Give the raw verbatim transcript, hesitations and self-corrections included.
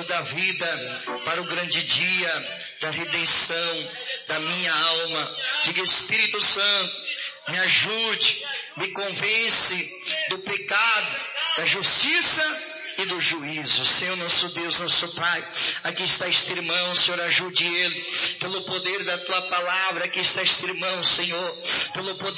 da vida, para o grande dia da redenção da minha alma. Diga: Espírito Santo, me ajude, me convence do pecado, da justiça e do juízo. Senhor nosso Deus, nosso Pai, aqui está este irmão, Senhor, ajude ele, pelo poder da Tua palavra. Aqui está este irmão, Senhor, pelo poder